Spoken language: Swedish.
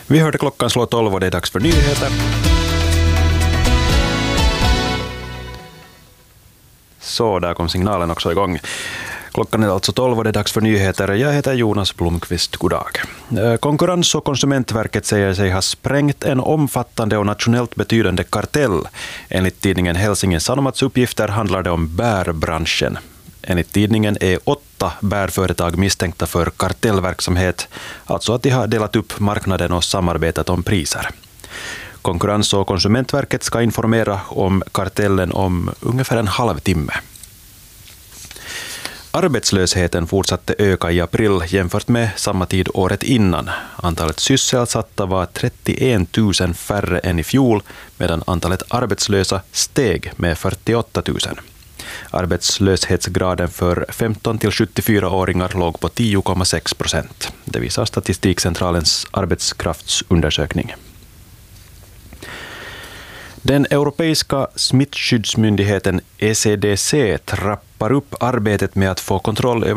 Vi hörde klockan slå 12 och det är dags för nyheter. Så, där kom signalen också igång. Klockan är alltså 12 och det är dags för nyheter. Jag heter Jonas Blomqvist. God dag. Konkurrens- och konsumentverket säger sig ha sprängt en omfattande och nationellt betydande kartell. Enligt tidningen Helsingin Sanomats uppgifter handlar det om bärbranschen. Enligt tidningen är 8 bärföretag misstänkta för kartellverksamhet, alltså att de har delat upp marknaden och samarbetat om priser. Konkurrens- och konsumentverket ska informera om kartellen om ungefär en halvtimme. Arbetslösheten fortsatte öka i april jämfört med samma tid året innan. Antalet sysselsatta var 31 000 färre än i fjol, medan antalet arbetslösa steg med 48 000. Arbetslöshetsgraden för 15-74-åringar låg på 10,6%. Det visar Statistikcentralens arbetskraftsundersökning. Den europeiska smittskyddsmyndigheten ECDC trappar upp arbetet med att få kontroll över